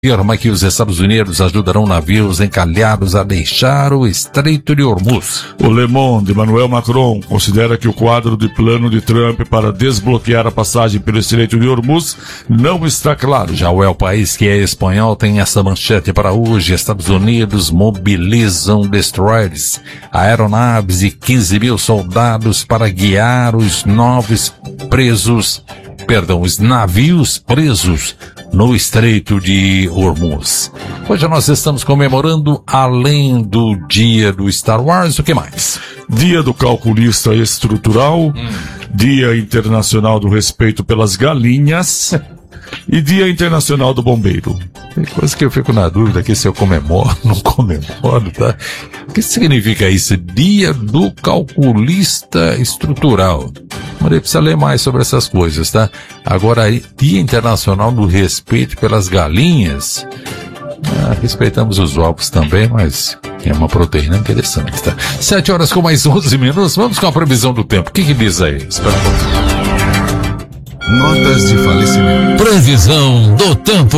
afirma que os Estados Unidos ajudarão navios encalhados a deixar o Estreito de Hormuz. O Le Monde, Emmanuel Macron, considera que o quadro de plano de Trump para desbloquear a passagem pelo Estreito de Hormuz não está claro. Já o El País, que é espanhol, tem essa manchete para hoje. Estados Unidos mobilizam destroyers, aeronaves e 15 mil soldados para guiar os navios presos no Estreito de Hormuz. Hoje nós estamos comemorando, além do dia do Star Wars, o que mais? Dia do calculista estrutural, Dia Internacional do Respeito pelas Galinhas e Dia Internacional do Bombeiro. Tem coisa que eu fico na dúvida aqui se eu comemoro, não comemoro, tá? O que significa isso? Dia do calculista estrutural. Mas precisa ler mais sobre essas coisas, tá? Agora, Dia Internacional do Respeito pelas Galinhas. Respeitamos os ovos também, mas é uma proteína interessante, tá? 7 horas com mais 11 minutos. Vamos com a previsão do tempo. O que diz aí? Espera um pouquinho. Notas de falecimento. Previsão do tempo.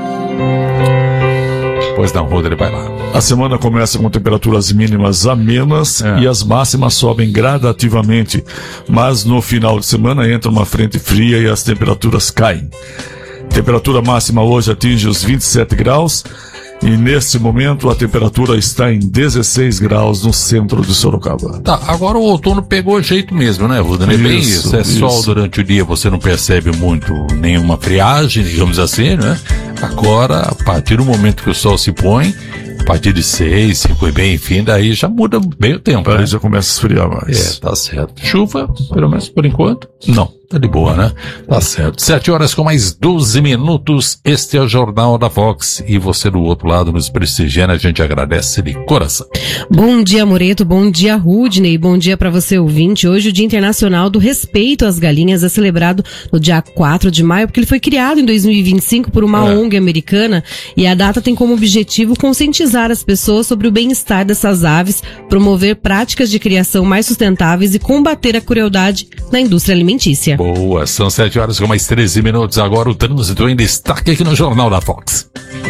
Pois não, Rodrigo, vai lá. A semana começa com temperaturas mínimas amenas e as máximas sobem gradativamente, mas no final de semana entra uma frente fria e as temperaturas caem. Temperatura máxima hoje atinge os 27 graus e neste momento a temperatura está em 16 graus no centro de Sorocaba. Tá, agora o outono pegou jeito mesmo, né, Ruda? É bem isso. É sol durante o dia, você não percebe muito nenhuma friagem, digamos assim, né? Agora, a partir do momento que o sol se põe, a partir de 6, 5 e bem, enfim, daí já muda meio tempo, aí né? já começa a esfriar mais. Tá certo. Chuva, pelo menos por enquanto? Não. Tá de boa, né? Tá certo. 7 horas com mais 12 minutos. Este é o Jornal da Fox. E você do outro lado nos prestigiando, a gente agradece de coração. Bom dia, Moreto. Bom dia, Rudney. Bom dia para você, ouvinte. Hoje o Dia Internacional do Respeito às Galinhas é celebrado no dia 4 de maio, porque ele foi criado em 2025 por uma ONG americana e a data tem como objetivo conscientizar as pessoas sobre o bem-estar dessas aves, promover práticas de criação mais sustentáveis e combater a crueldade na indústria alimentícia. Boa, são 7 horas com mais 13 minutos. Agora o trânsito em destaque aqui no Jornal da Fox.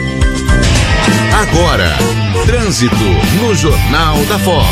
Agora, trânsito no Jornal da Fox.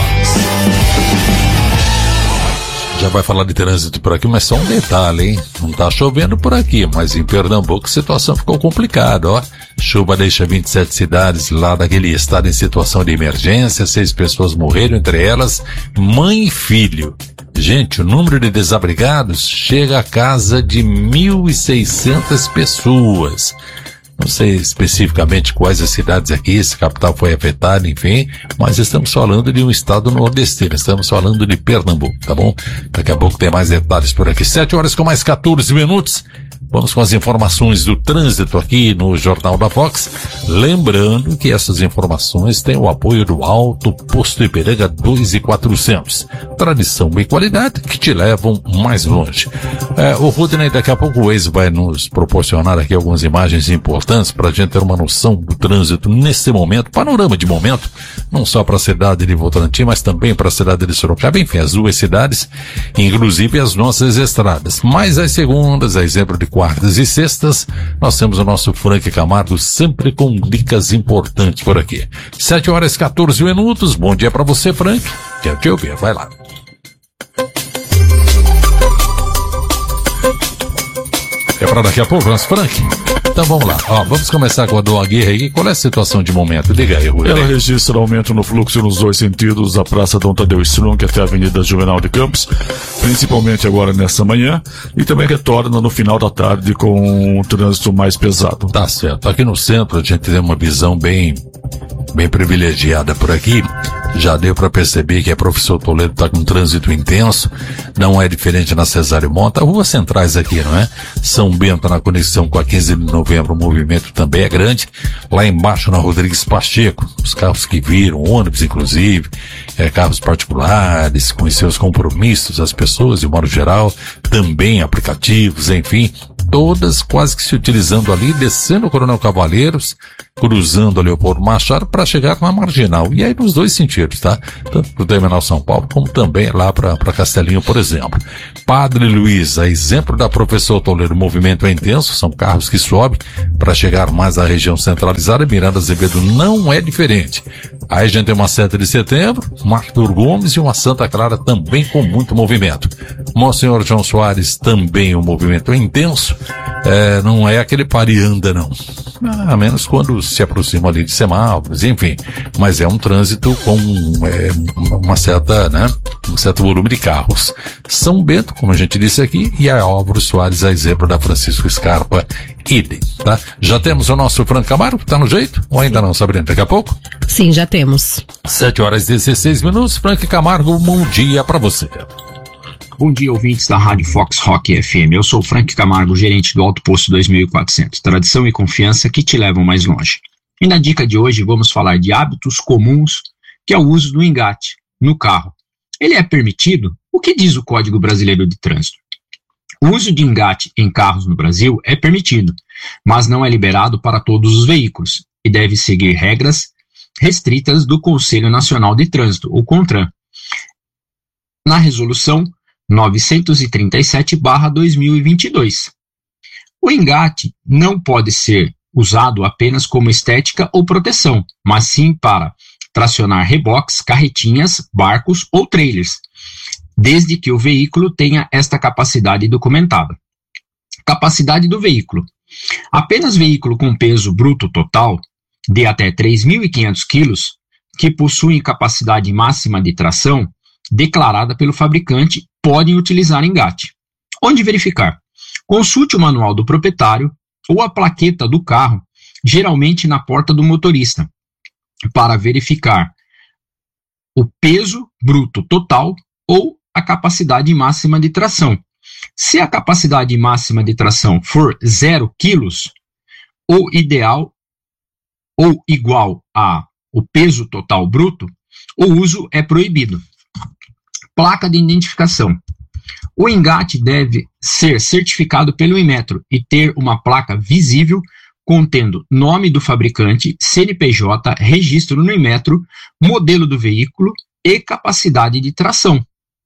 Já vai falar de trânsito por aqui, mas só um detalhe, hein? Não tá chovendo por aqui, mas em Pernambuco a situação ficou complicada, ó. Chuva deixa 27 cidades lá daquele estado em situação de emergência, 6 pessoas morreram, entre elas mãe e filho. Gente, o número de desabrigados chega a casa de 1.600 pessoas. Não sei especificamente quais as cidades aqui, se a capital foi afetada, enfim, mas estamos falando de um estado nordestino, estamos falando de Pernambuco, tá bom? Daqui a pouco tem mais detalhes por aqui. 7 horas com mais 14 minutos. Vamos com as informações do trânsito aqui no Jornal da Fox. Lembrando que essas informações têm o apoio do Alto Posto Ipiranga 2.400. Tradição e qualidade que te levam mais longe. O Rudney, daqui a pouco o Waze vai nos proporcionar aqui algumas imagens importantes para a gente ter uma noção do trânsito nesse momento, panorama de momento, não só para a cidade de Votorantim, mas também para a cidade de Sorocaba, enfim, as duas cidades, inclusive as nossas estradas. Mas as segundas, a exemplo de quartas e sextas, nós temos o nosso Frank Camargo sempre com dicas importantes por aqui. 7 horas 14 minutos. Bom dia pra você, Frank. Quero te ouvir. Vai lá. É pra daqui a pouco, nosso Frank? Então vamos lá. Vamos começar com a Dom Aguirre aí. Qual é a situação de momento? Diga aí, Rui. Ela registra aumento no fluxo nos dois sentidos da Praça Dom Tadeu Strunk até a Avenida Juvenal de Campos, principalmente agora nessa manhã, e também retorna no final da tarde com um trânsito mais pesado. Tá certo. Aqui no centro a gente tem uma visão bem privilegiada por aqui. Já deu para perceber que a Professor Toledo está com um trânsito intenso. Não é diferente na Cesário Mota. Ruas centrais aqui, não é? São Bento, na conexão com a 15 de novembro, o movimento também é grande. Lá embaixo, na Rodrigues Pacheco, os carros que viram, ônibus inclusive, carros particulares, com seus compromissos, as pessoas, de modo geral, também aplicativos, enfim, todas quase que se utilizando ali, descendo o Coronel Cavaleiros cruzando a Leopoldo Machado para chegar na Marginal. E aí nos dois sentidos, tá? Tanto pro Terminal São Paulo, como também lá para Castelinho, por exemplo. Padre Luiz, a exemplo da Professor Toledo, o movimento é intenso, são carros que sobem para chegar mais à região centralizada. Miranda Azevedo não é diferente. Aí a gente tem uma 7 de setembro, uma Arthur Gomes e uma Santa Clara também com muito movimento. Monsenhor João Soares também o movimento é intenso, não é aquele pare-anda não, a menos quando se aproxima ali de semáforos, enfim, mas é um trânsito com uma certa, né, um certo volume de carros. São Bento, como a gente disse aqui, e a Álvaro Soares, a exemplo da Francisco Scarpa, idem, tá? Já temos o nosso Frank Camargo, tá no jeito? Ou ainda não, Sabrina? Daqui a pouco? Sim, já temos. 7h16, Frank Camargo, bom dia pra você. Bom dia, ouvintes da Rádio Fox Rock FM. Eu sou o Frank Camargo, gerente do Alto Posto 2400. Tradição e confiança que te levam mais longe. E na dica de hoje vamos falar de hábitos comuns, que é o uso do engate no carro. Ele é permitido? O que diz o Código Brasileiro de Trânsito? O uso de engate em carros no Brasil é permitido, mas não é liberado para todos os veículos e deve seguir regras restritas do Conselho Nacional de Trânsito, o CONTRAN. Na resolução 937/2022. O engate não pode ser usado apenas como estética ou proteção, mas sim para tracionar reboques, carretinhas, barcos ou trailers, desde que o veículo tenha esta capacidade documentada. Capacidade do veículo. Apenas veículo com peso bruto total de até 3.500 kg, que possuem capacidade máxima de tração declarada pelo fabricante, podem utilizar engate. Onde verificar? Consulte o manual do proprietário ou a plaqueta do carro, geralmente na porta do motorista, para verificar o peso bruto total ou a capacidade máxima de tração. Se a capacidade máxima de tração for 0 kg, ou ideal ou igual ao peso total bruto, o uso é proibido. Placa de identificação. O engate deve ser certificado pelo Inmetro e ter uma placa visível contendo nome do fabricante, CNPJ, registro no Inmetro, modelo do veículo e capacidade de tração.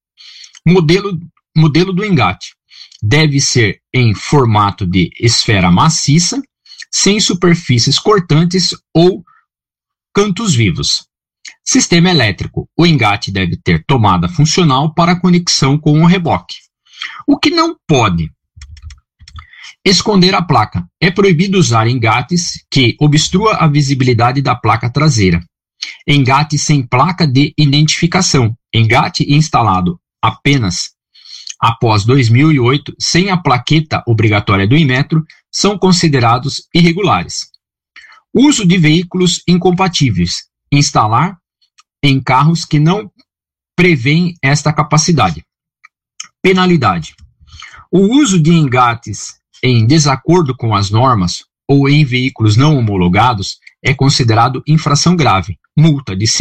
Modelo do engate. Deve ser em formato de esfera maciça, sem superfícies cortantes ou cantos vivos. Sistema elétrico. O engate deve ter tomada funcional para conexão com o reboque. O que não pode? Esconder a placa. É proibido usar engates que obstrua a visibilidade da placa traseira. Engate sem placa de identificação. Engate instalado apenas após 2008, sem a plaqueta obrigatória do Inmetro, são considerados irregulares. Uso de veículos incompatíveis. Instalar em carros que não prevêem esta capacidade. Penalidade. O uso de engates em desacordo com as normas ou em veículos não homologados é considerado infração grave. Multa de R$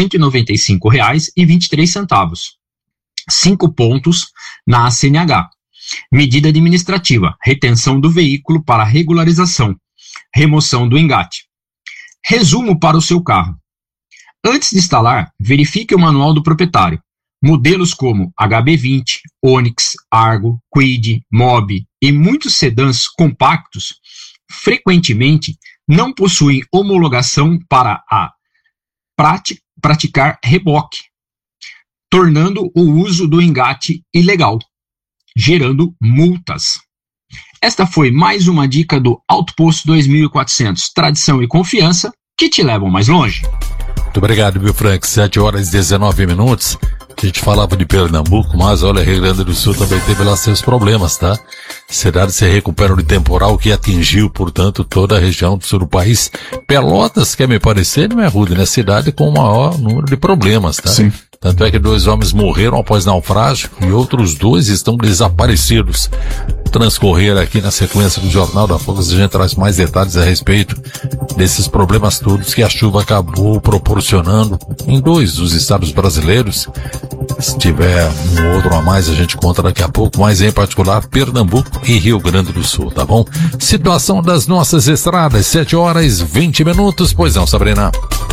195,23. 5 pontos na CNH. Medida administrativa. Retenção do veículo para regularização. Remoção do engate. Resumo para o seu carro. Antes de instalar, verifique o manual do proprietário. Modelos como HB20, Onix, Argo, Kwid, Mobi e muitos sedãs compactos frequentemente não possuem homologação para praticar reboque, tornando o uso do engate ilegal, gerando multas. Esta foi mais uma dica do Alto Posto 2400, tradição e confiança que te levam mais longe. Muito obrigado, viu, Frank? 7h19. A gente falava de Pernambuco, mas olha, Rio Grande do Sul também teve lá seus problemas, tá? Cidades se recuperam de temporal que atingiu, portanto, toda a região do sul do país. Pelotas, quer me parecer, não é rude, né? Cidade com o maior número de problemas, tá? Sim. Tanto é que 2 homens morreram após naufrágio e outros 2 estão desaparecidos. Transcorrer aqui na sequência do Jornal da Fox, a gente traz mais detalhes a respeito desses problemas todos que a chuva acabou proporcionando em 2 dos estados brasileiros. Se tiver um outro a mais, a gente conta daqui a pouco, mas em particular Pernambuco e Rio Grande do Sul, tá bom? Situação das nossas estradas, 7h20. Pois não, Sabrina?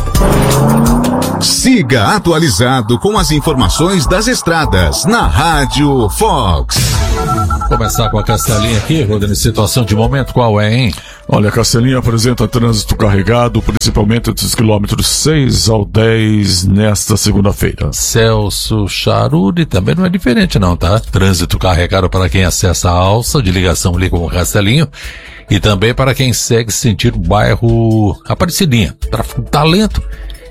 Siga atualizado com as informações das estradas na Rádio Fox. Começar com a Castelinha aqui, Rodrigo, situação de momento qual é, hein? Olha, a Castelinha apresenta trânsito carregado, principalmente dos quilômetros 6 ao 10 nesta segunda-feira. Celso Charuri também não é diferente não, tá? Trânsito carregado para quem acessa a alça de ligação ali com o Castelinho e também para quem segue sentido bairro Aparecidinha. Tráfego tá lento.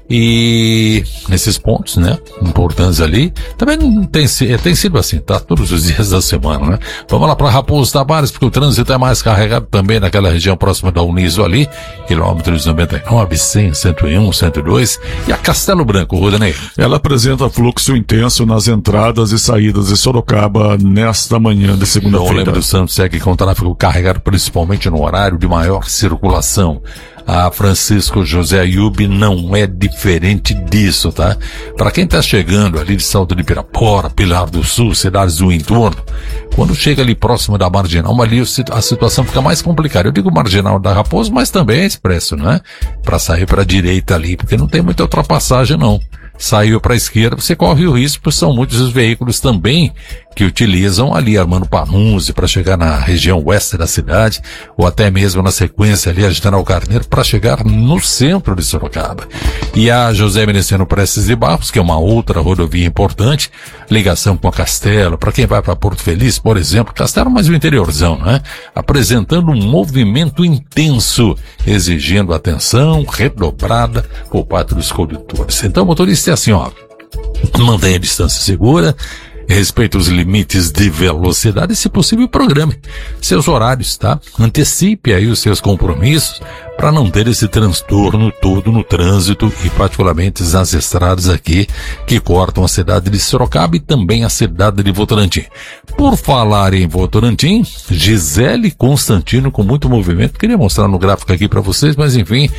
E nesses pontos, né, importantes ali, também não tem sido assim, tá? Todos os dias da semana, né? Vamos lá para Raposo Tavares, porque o trânsito é mais carregado também naquela região próxima da Uniso ali, quilômetros 99, 100, 101, 102, e a Castelo Branco, Rodney. Ela apresenta fluxo intenso nas entradas e saídas de Sorocaba nesta manhã de segunda-feira. O Leme do Santos segue com tráfego carregado principalmente no horário de maior circulação. A Francisco José Ayub não é diferente disso, tá? Para quem tá chegando ali de Salto de Pirapora, Pilar do Sul, cidades do entorno, quando chega ali próximo da Marginal, ali a situação fica mais complicada. Eu digo Marginal da Raposo, mas também é Expresso, né? Para sair para a direita ali, porque não tem muita ultrapassagem não. Saiu para a esquerda, você corre o risco, porque são muitos os veículos também que utilizam ali Armando Panunzi para chegar na região oeste da cidade, ou até mesmo na sequência ali a General Carneiro para chegar no centro de Sorocaba. E a José Mereciano Prestes de Barros, que é uma outra rodovia importante, ligação com a Castelo, para quem vai para Porto Feliz, por exemplo, Castelo mais o interiorzão, né? Apresentando um movimento intenso, exigindo atenção redobrada por parte dos condutores. Então, motorista é assim, ó, mantenha a distância segura, respeite os limites de velocidade e, se possível, programe seus horários, tá? Antecipe aí os seus compromissos para não ter esse transtorno todo no trânsito e particularmente nas estradas aqui que cortam a cidade de Sorocaba e também a cidade de Votorantim. Por falar em Votorantim, Gisele Constantino com muito movimento, queria mostrar no gráfico aqui para vocês, mas enfim,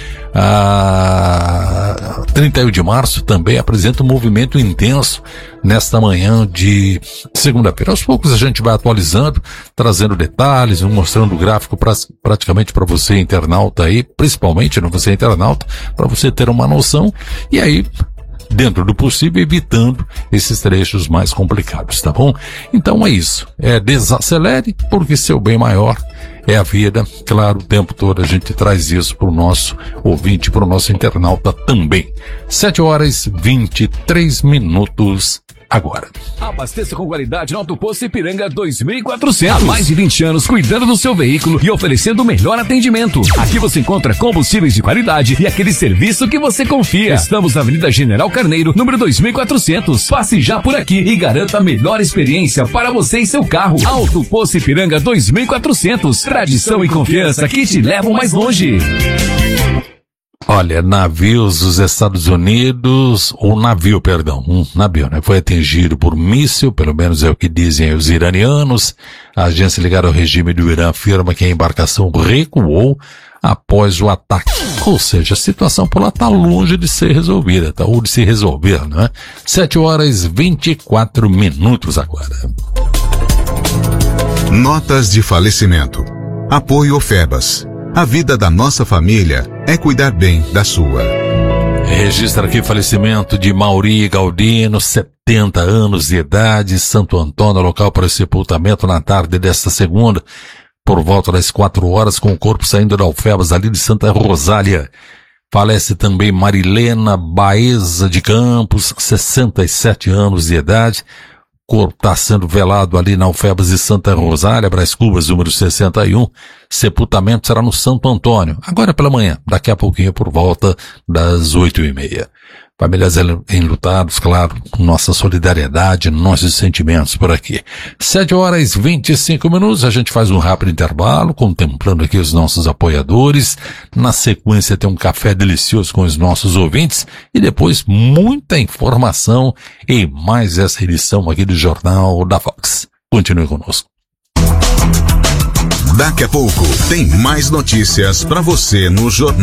a 31 de março também apresenta um movimento intenso nesta manhã de segunda-feira. Aos poucos a gente vai atualizando, trazendo detalhes, mostrando o gráfico praticamente para você internauta aí, principalmente no você internauta, para você ter uma noção e aí, dentro do possível, evitando esses trechos mais complicados, tá bom? Então é isso, desacelere, porque seu bem maior é a vida. Claro, o tempo todo a gente traz isso para o nosso ouvinte, para o nosso internauta também. 7h23 agora. Abasteça com qualidade no Auto Posto Ipiranga 2400. Há mais de 20 anos cuidando do seu veículo e oferecendo o melhor atendimento. Aqui você encontra combustíveis de qualidade e aquele serviço que você confia. Estamos na Avenida General Carneiro, número 2400. Passe já por aqui e garanta a melhor experiência para você e seu carro. Auto Posto Ipiranga 2400. Tradição e confiança que te levam mais longe. Olha, navios dos Estados Unidos, um navio, né, foi atingido por míssil, pelo menos é o que dizem os iranianos. A agência ligada ao regime do Irã afirma que a embarcação recuou após o ataque. Ou seja, a situação por lá está longe de ser resolvida, ou de se resolver, né? 7h24 agora. Notas de falecimento. Apoio FEBAS. A vida da nossa família é cuidar bem da sua. Registra aqui falecimento de Mauri Galdino, 70 anos de idade, Santo Antônio, local para o sepultamento na tarde desta segunda, por volta das 4 horas, com o corpo saindo da Alfebas ali de Santa Rosália. Falece também Marilena Baeza de Campos, 67 anos de idade. O corpo está sendo velado ali na Alfebas de Santa Rosália, Brás Cubas, número 61. Sepultamento será no Santo Antônio, agora pela manhã, daqui a pouquinho por volta das 8h30. Famílias enlutados, claro, nossa solidariedade, nossos sentimentos por aqui. 7h25, a gente faz um rápido intervalo, contemplando aqui os nossos apoiadores. Na sequência tem um café delicioso com os nossos ouvintes e depois muita informação em mais essa edição aqui do Jornal da Fox. Continue conosco. Daqui a pouco tem mais notícias para você no Jornal